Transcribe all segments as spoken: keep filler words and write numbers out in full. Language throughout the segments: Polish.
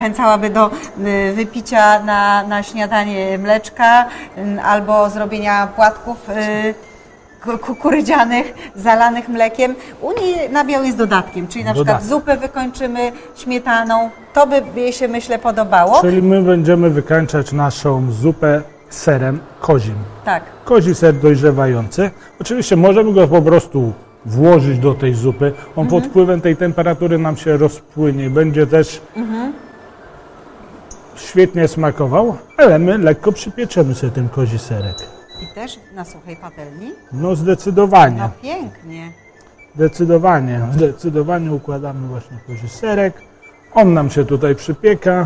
Zachęcałaby do wypicia na, na śniadanie mleczka albo zrobienia płatków kukurydzianych zalanych mlekiem. U niej nabiał jest dodatkiem, czyli na Dodatek. przykład zupę wykończymy śmietaną. To by jej się, myślę, podobało. Czyli my będziemy wykańczać naszą zupę serem kozim. Tak. Kozi ser dojrzewający. Oczywiście możemy go po prostu włożyć do tej zupy. On Mhm. pod wpływem tej temperatury nam się rozpłynie. Będzie też Mhm. świetnie smakował, ale my lekko przypieczemy sobie ten kozi serek. I też na suchej patelni? No zdecydowanie. No pięknie. Zdecydowanie. Zdecydowanie układamy właśnie kozi serek. On nam się tutaj przypieka.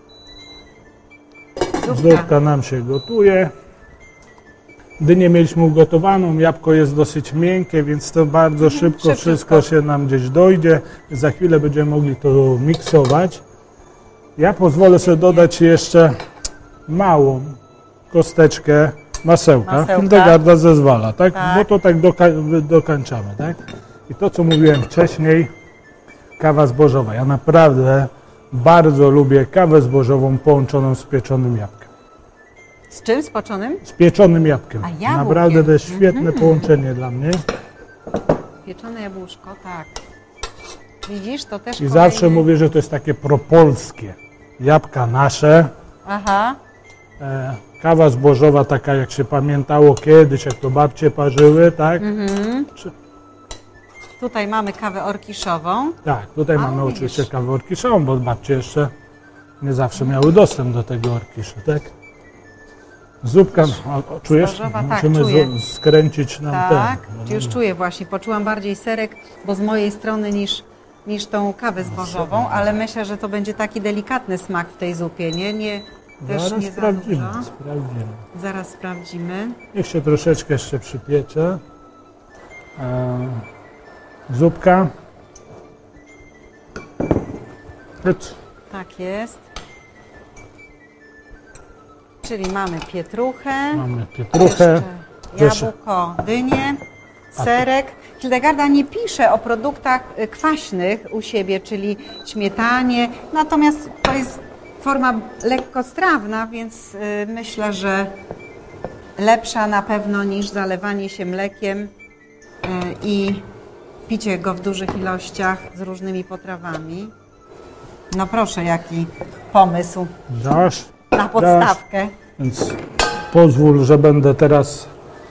Zupka nam się gotuje. Dynię mieliśmy ugotowaną, jabłko jest dosyć miękkie, więc to bardzo szybko Szybciutko. wszystko się nam gdzieś dojdzie. Za chwilę będziemy mogli to miksować. Ja pozwolę sobie dodać jeszcze małą kosteczkę masełka. Masełka. Hildegarda zezwala, tak? Tak. Bo to tak doka dokańczamy, tak? I to, co mówiłem wcześniej, kawa zbożowa. Ja naprawdę bardzo lubię kawę zbożową połączoną z pieczonym jabłkiem. Z czym? Z poczonym? Z pieczonym jabłkiem. A jabłkiem. Naprawdę to jest świetne Mhm. połączenie dla mnie. Pieczone jabłuszko, tak. Widzisz, to też I kolejny... zawsze mówię, że to jest takie propolskie. Jabłka nasze. Aha. E, kawa zbożowa taka, jak się pamiętało kiedyś, jak to babcie parzyły, tak? Mhm. Czy, Tutaj mamy kawę orkiszową. tak, tutaj A, mamy widzisz. oczywiście kawę orkiszową, bo babcie jeszcze nie zawsze miały dostęp do tego orkiszu, tak? Zupka, o, o, czujesz? Zbożowa, tak, Musimy czuję. z- skręcić nam Tak, ten. już czuję właśnie. Poczułam bardziej serek, bo z mojej strony niż, niż tą kawę zbożową, ale myślę, że to będzie taki delikatny smak w tej zupie, nie? nie też Zaraz nie za sprawdzimy, dużo. sprawdzimy. Zaraz sprawdzimy. Niech się troszeczkę jeszcze przypiecze. E, zupka. Pyc. Tak jest. Czyli mamy pietruchę, Mamy pietruchę. jeszcze jabłko, dynię, serek. Hildegarda nie pisze o produktach y, kwaśnych u siebie, czyli śmietanie, natomiast to jest forma lekkostrawna, więc y, myślę, że lepsza na pewno niż zalewanie się mlekiem y, i picie go w dużych ilościach z różnymi potrawami. No proszę, jaki pomysł Dasz? na podstawkę. Więc pozwól, że będę teraz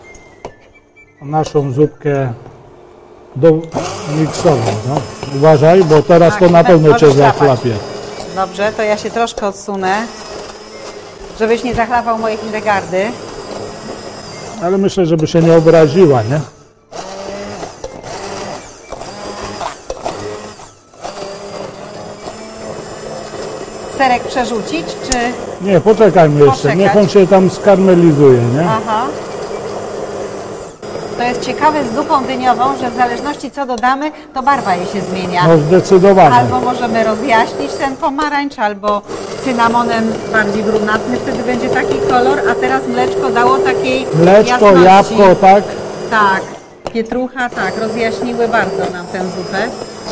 naszą zupkę domiksował. No. Uważaj, bo teraz Tak, to na możesz pewno cię złapać. zachlapie. Dobrze, to ja się troszkę odsunę, żebyś nie zachlapał mojej Hildegardy. Ale myślę, żeby się nie obraziła, nie? Serek przerzucić, czy... Nie, poczekajmy jeszcze. Poczekać. Niech on się tam skarmelizuje, nie? Aha. To jest ciekawe z zupą dyniową, że w zależności co dodamy, to barwa jej się zmienia. No zdecydowanie. Albo możemy rozjaśnić ten pomarańcz, albo cynamonem bardziej brunatny, wtedy będzie taki kolor, a teraz mleczko dało takiej Mleczko, jasności. jabłko, tak? Tak, pietrucha, tak, rozjaśniły bardzo nam tę zupę.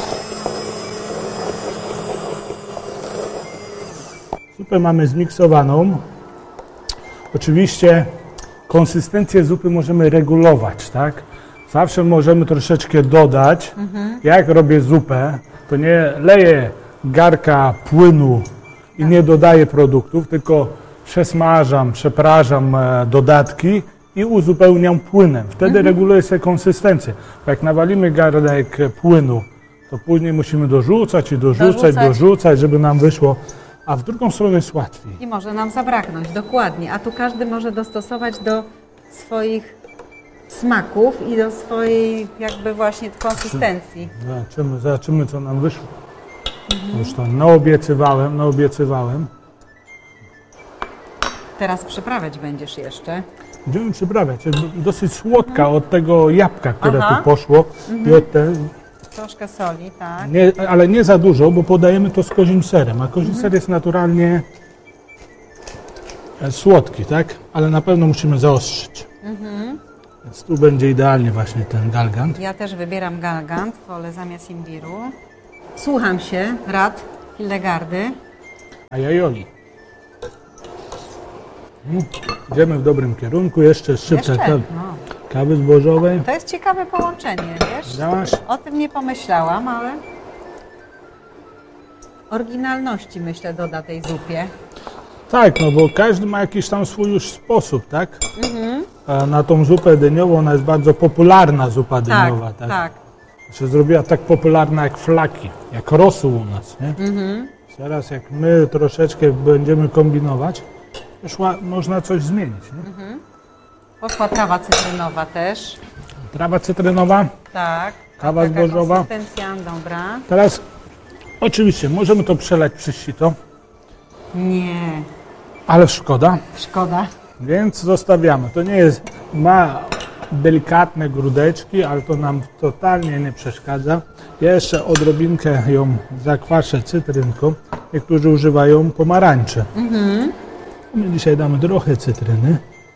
Zupę mamy zmiksowaną. Oczywiście konsystencję zupy możemy regulować, tak? Zawsze możemy troszeczkę dodać. Jak robię zupę, to nie leję garka płynu i nie dodaję produktów, tylko przesmażam, przeprażam e, dodatki i uzupełniam płynem. Wtedy reguluję sobie konsystencję. Bo jak nawalimy garnek płynu, to później musimy dorzucać i dorzucać, Dorzucać. dorzucać, żeby nam wyszło. A w drugą stronę jest łatwiej. I może nam zabraknąć, dokładnie. A tu każdy może dostosować do swoich smaków i do swojej jakby właśnie konsystencji. Zobaczymy, zobaczymy co nam wyszło. Już to naobiecywałem, naobiecywałem. Teraz przyprawiać będziesz jeszcze. Będziemy przyprawiać. Jest dosyć słodka od tego jabłka, które Aha. tu poszło. I od te, Troszkę soli, tak. nie, ale nie za dużo, bo podajemy to z kozim serem. A kozi ser jest naturalnie e, słodki, tak? Ale na pewno musimy zaostrzyć. Więc tu będzie idealnie właśnie ten galgant. Ja też wybieram galgant, wolę zamiast imbiru. Słucham się rad Hildegardy. Ajajoli. Mm, Idziemy w dobrym kierunku. Jeszcze szczypta Jeszcze? kawy, No. kawy zbożowej. To jest ciekawe połączenie, wiesz? Widziałaś? O tym nie pomyślałam, ale oryginalności, myślę, doda tej zupie. Tak, no bo każdy ma jakiś tam swój już sposób, tak? A na tą zupę dyniową, ona jest bardzo popularna zupa Tak, dyniowa, tak? tak. Się zrobiła tak popularna jak flaki, jak rosół u nas, nie? Teraz jak my troszeczkę będziemy kombinować, już ła- można coś zmienić, nie? Poszła trawa cytrynowa też. Trawa cytrynowa, Tak. Kawa Taka zbożowa. konsystencja, dobra. teraz oczywiście możemy to przelać przez sito, Nie, ale szkoda, szkoda. więc zostawiamy. To nie jest, ma delikatne grudeczki, ale to nam totalnie nie przeszkadza. Ja jeszcze odrobinkę ją zakwaszę cytrynką. Niektórzy używają pomarańczy. My dzisiaj damy trochę cytryny.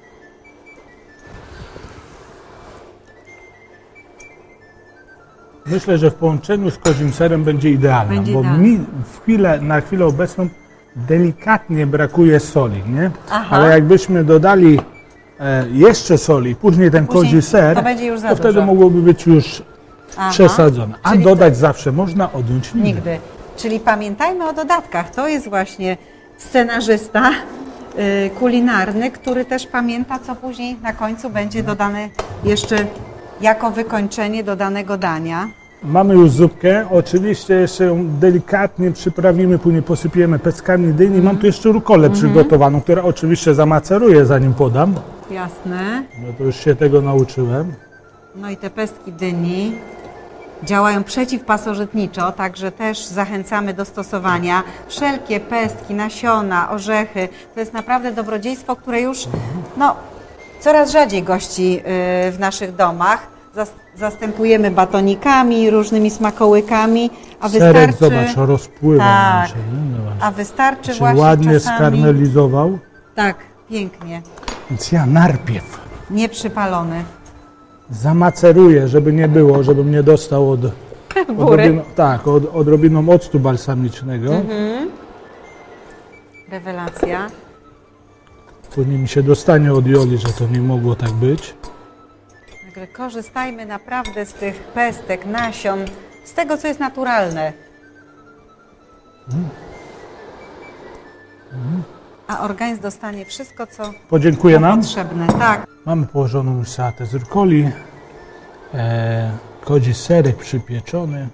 Myślę, że w połączeniu z kozim serem będzie idealna, Będzie bo idealna. mi w chwilę, na chwilę obecną delikatnie brakuje soli, nie? Aha. Ale jakbyśmy dodali e, jeszcze soli, później ten Później kozi ser, to będzie już za to wtedy dużo. mogłoby być już Aha. przesadzone. A Czyli dodać zawsze można, odjąć nigdy. Nigdy. Czyli pamiętajmy o dodatkach. To jest właśnie scenarzysta y, kulinarny, który też pamięta, co później na końcu będzie dodane jeszcze jako wykończenie do danego dania. Mamy już zupkę, oczywiście jeszcze ją delikatnie przyprawimy, później posypiemy peckami dyni. Mam tu jeszcze rukolę przygotowaną, która oczywiście zamaceruję zanim podam, Jasne. bo to już się tego nauczyłem. No i te pestki dyni działają przeciwpasożytniczo, także też zachęcamy do stosowania. Wszelkie pestki, nasiona, orzechy, to jest naprawdę dobrodziejstwo, które już no, coraz rzadziej gości yy, w naszych domach. Zas- Zastępujemy batonikami, różnymi smakołykami, a Serek, wystarczy, zobacz, rozpływa Tak. nam się. Nie? Zobacz. a wystarczy Się właśnie ładnie czasami... skarmelizował, Tak, pięknie, więc ja najpierw nieprzypalony. zamaceruję, żeby nie było, żebym nie dostał od, odrobiną, tak, od, odrobiną octu balsamicznego. Rewelacja. Później mi się dostanie od Joli, że to nie mogło tak być. Także korzystajmy naprawdę z tych pestek, nasion, z tego, co jest naturalne. A organizm dostanie wszystko, co Podziękuję mu nam. potrzebne. Tak. Mamy położoną już sałatę z rukoli, e, kodzi serek przypieczony.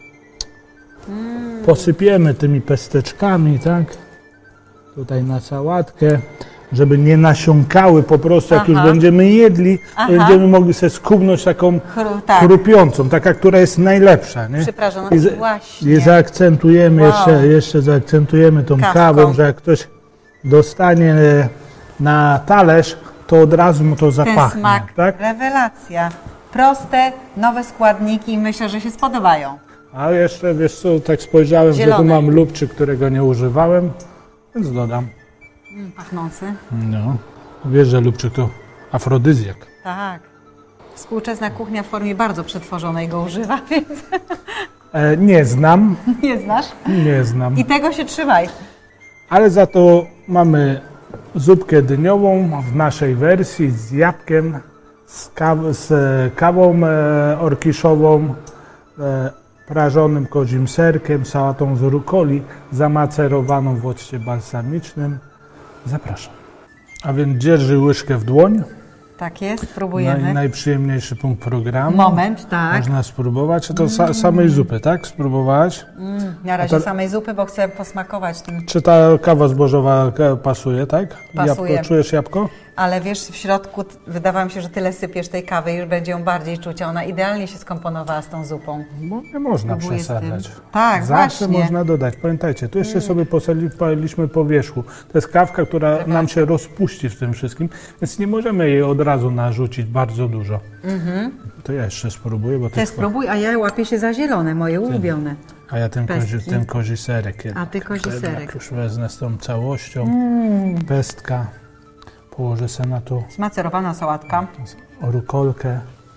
Posypiemy tymi pesteczkami, tak? Tutaj na sałatkę, żeby nie nasiąkały po prostu, jak Aha. już będziemy jedli, to Aha. będziemy mogli sobie skubnąć taką Chru, tak. chrupiącą, taka, która jest najlepsza, nie? Przyprażona. I, z- Właśnie. I zaakcentujemy, Wow. jeszcze, jeszcze zaakcentujemy tą Kawką. kawą, że jak ktoś dostanie na talerz, to od razu mu to Ten zapachnie, smak, tak? rewelacja. Proste, nowe składniki, myślę, że się spodobają. A jeszcze, wiesz co, tak spojrzałem, że tu Zielone. mam lubczyk, którego nie używałem, więc dodam. Mm, pachnący. No, wiesz, że lubczyk to afrodyzjak. Tak. Współczesna kuchnia w formie bardzo przetworzonej go używa, więc E, nie znam, nie znasz. nie znam, I tego się trzymaj. ale za to mamy zupkę dyniową w naszej wersji z jabłkiem, z, kaw z e, kawą e, orkiszową, e, prażonym kozim serkiem, sałatą z rukoli, zamacerowaną w occie balsamicznym. Zapraszam. A więc dzierży łyżkę w dłoń. Tak jest, Naj, spróbujemy. najprzyjemniejszy punkt programu. Moment, tak. Można spróbować. Czy to sa, samej zupy, tak? Spróbować. Mm, na razie A to- samej zupy, bo chcę posmakować tym. Czy ta kawa zbożowa e, pasuje, tak? Pasuje. Jabłko, czujesz jabłko? Ale wiesz, w środku t- wydawało mi się, że tyle sypiesz tej kawy, już będzie ją bardziej czuć. a Ona idealnie się skomponowała z tą zupą. Bo nie można Spróbuję z przesadzać. tym. Tak, Zawsze właśnie. można dodać. Pamiętajcie, tu jeszcze sobie posoliliśmy po wierzchu. To jest kawka, która nam się rozpuści w tym wszystkim, więc nie możemy jej od razu narzucić bardzo dużo. To ja jeszcze spróbuję, bo Ty to spróbuj, a ja łapię się za zielone, moje ulubione. A ja ten kozi, Pestki. ten kozi serek. A ty kozi Jednak serek. już wezmę z tą całością. Pestka. Położę sobie na to Zmacerowana sałatka rukolkę.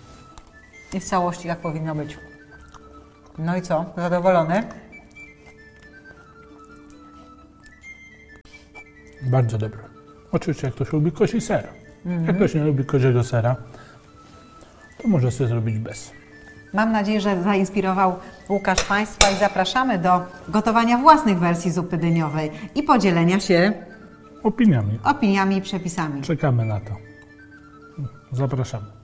i w całości jak powinno być. No i co? Zadowolony? Bardzo dobre. Oczywiście jak ktoś lubi kozi ser. Jak ktoś nie lubi koziego sera, to może sobie zrobić bez. Mam nadzieję, że zainspirował Łukasz Państwa i zapraszamy do gotowania własnych wersji zupy dyniowej i podzielenia się Opiniami. opiniami i przepisami. Czekamy na to. Zapraszamy.